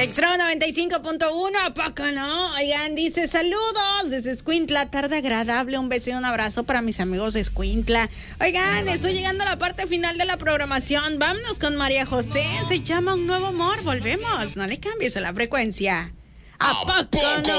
Extra 95.1, ¿a poco no? Oigan, dice, saludos desde Escuintla, tarde agradable, un beso y un abrazo para mis amigos de Escuintla. Oigan, estoy llegando a la parte final de la programación, vámonos con María José, se llama Un Nuevo Amor, volvemos, no le cambies a la frecuencia. ¿A poco no?